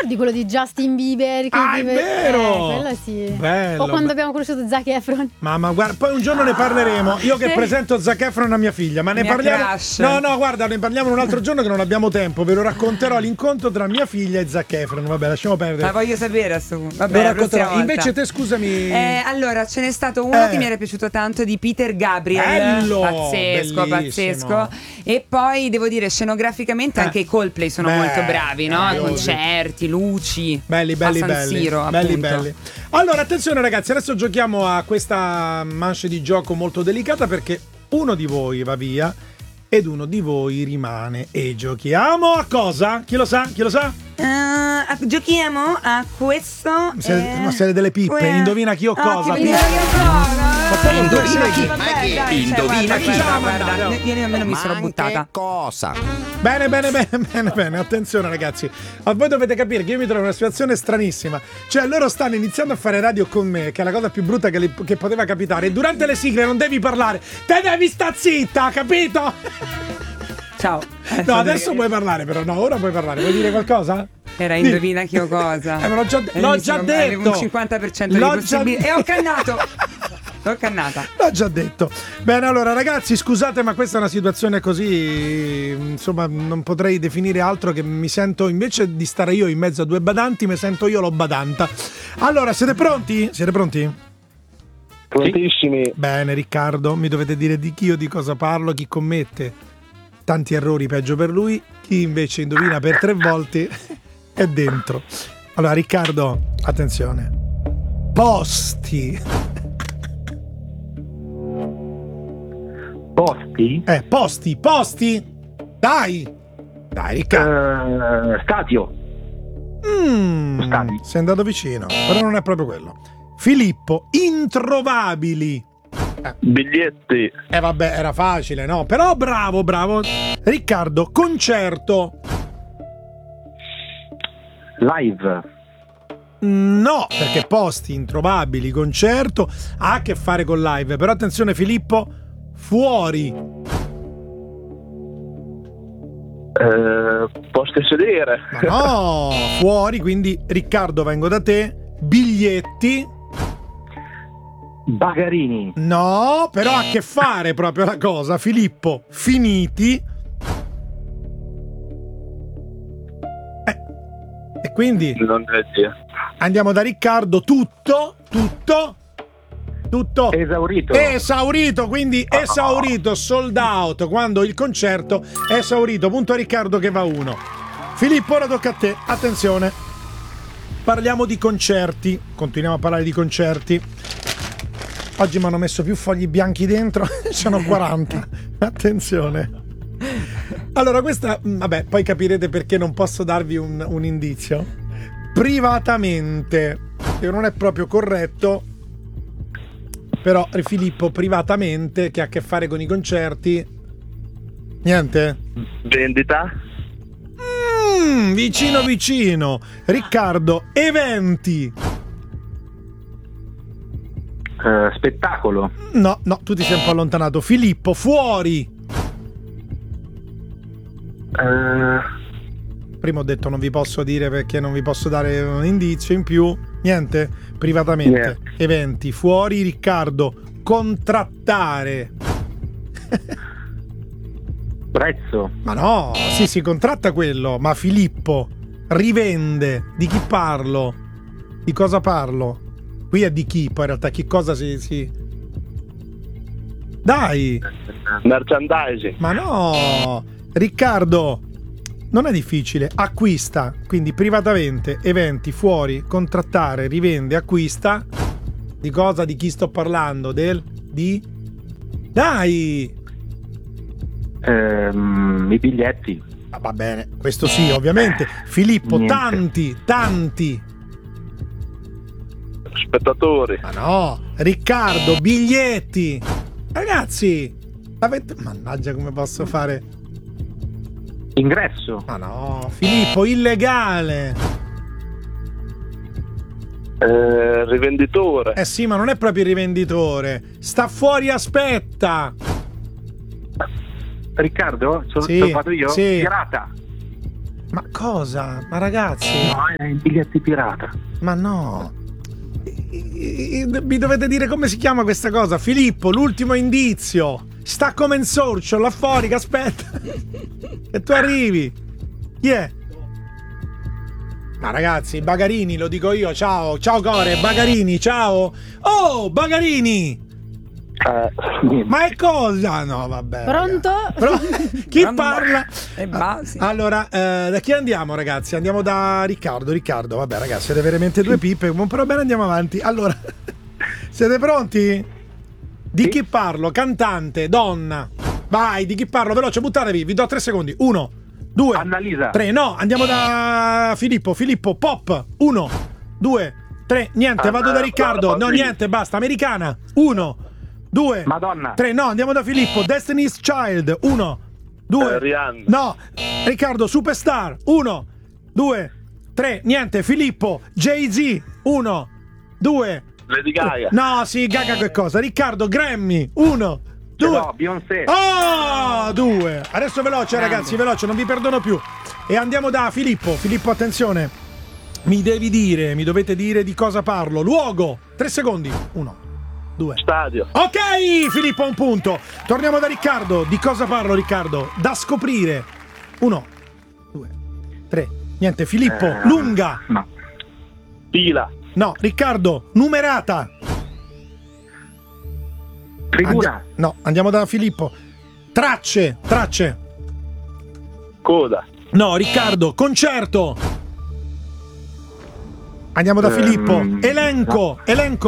ricordi quello di Justin Bieber? Che è vero! Quello sì. Bello. O quando abbiamo conosciuto Zac Efron. Mamma, guarda, poi un giorno ne parleremo. Io che presento Zac Efron a mia figlia, ma ne parliamo. Crush. No, guarda, ne parliamo un altro giorno che non abbiamo tempo. Ve lo racconterò l'incontro tra mia figlia e Zac Efron. Vabbè, lasciamo perdere. Ma voglio sapere a sto punto. Vabbè, Lo la racconterò. prossima volta. Invece te, scusami. Allora, ce n'è stato uno che mi era piaciuto tanto di Peter Gabriel. Bello, pazzesco, bellissimo. pazzesco. E poi devo dire, scenograficamente anche i Coldplay sono molto bravi, no? Concerti, luci. Belli, a San Siro, appunto. belli. Allora, attenzione ragazzi, adesso giochiamo a questa manche di gioco molto delicata perché uno di voi va via ed uno di voi rimane. E giochiamo a cosa? Chi lo sa? Giochiamo a questo. Siete delle pippe, indovina chi o cosa. Indovina chi. Io nemmeno mi sono buttata. Cosa? Bene, attenzione ragazzi. Ma voi dovete capire che io mi trovo in una situazione stranissima. Cioè loro stanno iniziando a fare radio con me, che è la cosa più brutta che poteva capitare. E durante le sigle non devi parlare, te devi sta zitta, capito? Ciao. No, adesso puoi parlare però, no, ora puoi parlare. Vuoi dire qualcosa? Era indovina chi o cosa. Ma l'ho già detto. Avevo un 50% di possibilità. E ho cannato. L'ho cannata. L'ho già detto. Bene, allora ragazzi, scusate, ma questa è una situazione così, insomma, non potrei definire altro che mi sento, invece di stare io in mezzo a due badanti, mi sento io lo badanta. Allora, siete pronti? Prontissimi. Bene, Riccardo, mi dovete dire di chi o di cosa parlo, chi commette tanti errori peggio per lui, chi invece indovina per 3 volte è dentro. Allora, Riccardo, attenzione. Posti. Posti. Dai, Riccardo. Stadio. Stadi. Sei andato vicino, però non è proprio quello. Filippo, introvabili. Biglietti. Vabbè, era facile, no? Però bravo. Riccardo, concerto. Live. No, perché posti, introvabili, concerto ha a che fare con live. Però attenzione Filippo, fuori. Posti a sedere. Ma no, fuori, quindi Riccardo vengo da te. Biglietti. Bagarini. No, però ha a che fare proprio la cosa. Filippo, finiti. E quindi Non è idea. andiamo da Riccardo. Tutto. Esaurito, quindi esaurito, sold out. Quando il concerto è esaurito. Punto a Riccardo che va 1. Filippo, ora tocca a te. Attenzione. Parliamo di concerti. Continuiamo a parlare di concerti. Oggi mi hanno messo più fogli bianchi dentro. Sono 40. Attenzione. Allora questa, vabbè, poi capirete perché non posso darvi un indizio. Privatamente, che non è proprio corretto, però Filippo, privatamente, che ha a che fare con i concerti. Niente? Vendita. Vicino. Riccardo, eventi. Spettacolo. No, tu ti sei un po' allontanato. Filippo, fuori. Prima ho detto non vi posso dire perché non vi posso dare un indizio in più. Niente? Privatamente. Eventi, fuori. Riccardo, contrattare. Prezzo. Ma no, sì, si contratta quello. Ma Filippo, rivende. Di chi parlo? Di cosa parlo? Qui è di chi, poi in realtà che cosa si... Dai! Merchandising. Ma no! Riccardo, non è difficile. Acquista, quindi privatamente, eventi, fuori, contrattare, rivende, acquista. Di cosa? Di chi sto parlando? Di? Dai! I biglietti. Va bene, questo sì, ovviamente. Filippo, Niente. tanti. Spettatori. Ma no, Riccardo, biglietti. Ragazzi, mannaggia, come posso fare? Ingresso. Ma no, Filippo, illegale. Rivenditore. Sì, ma non è proprio il rivenditore. Sta fuori, aspetta. Riccardo, Sì, sono fatto io. sì. Pirata. Ma cosa? Ma ragazzi? No, i biglietti pirata. Ma no. Mi dovete dire come si chiama questa cosa. Filippo, l'ultimo indizio. Sta come in sorcio, là fuori che aspetta. E tu arrivi. Chi è? Ma ragazzi, Bagarini, lo dico io. Ciao Core, Bagarini, ciao. Oh, Bagarini. Ma è cosa? No, vabbè. Pronto? Chi parla? Sì. Allora, da chi andiamo, ragazzi? Andiamo da Riccardo. Vabbè, ragazzi, siete veramente due pippe. Però bene, andiamo avanti. Allora, siete pronti? Di chi parlo? Cantante, donna. Vai, di chi parlo? Veloce, buttatevi. Vi do 3 secondi. 1, 2, Annalisa. 3. No, andiamo da Filippo, pop. 1, 2, 3. Niente, vado da Riccardo. No, niente, basta. Americana. 1, 2, Madonna. 3. No, andiamo da Filippo. Destiny's Child. 1, 2. Rihanna. No, Riccardo, Superstar. 1, 2, 3. Niente, Filippo. Jay-Z. 1, 2. Lady Gaga. No, sì, Gaga che cosa? Riccardo, Grammy. 1, 2. No, Beyoncé. Oh, 2. Adesso veloce, ragazzi, veloce, non vi perdono più. E andiamo da Filippo. Filippo, attenzione. Mi dovete dire di cosa parlo. Luogo. 3 secondi. 1, 2. Stadio. Ok, Filippo, un punto. Torniamo da Riccardo. Di cosa parlo, Riccardo? Da scoprire. 1, 2, 3. Niente, Filippo, lunga. No. Fila. No, Riccardo, numerata. Figura. No, andiamo da Filippo. Tracce. Coda. No, Riccardo, concerto. Andiamo da Filippo. Elenco.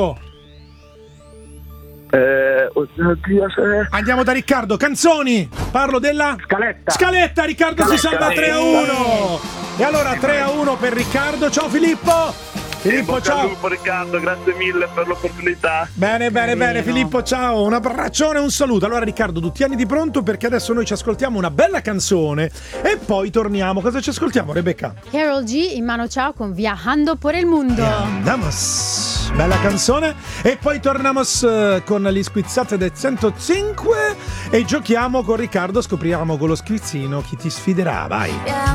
Oddio, Andiamo da Riccardo. Canzoni. Parlo della Scaletta. Riccardo si salva 3-1. E allora 3-1 per Riccardo. Ciao Filippo. Filippo, ciao. Lupo, Riccardo, grazie mille per l'opportunità. Bene, Filippo, ciao. Un abbraccione e un saluto. Allora, Riccardo, tu tieniti pronto perché adesso noi ci ascoltiamo una bella canzone e poi torniamo. Cosa ci ascoltiamo, Rebecca? Carol G in mano ciao con Viajando por el Mundo. Andiamos. Bella canzone. E poi torniamo con le squizzate del 105 e giochiamo con Riccardo. Scopriamo con lo squizzino chi ti sfiderà. Vai.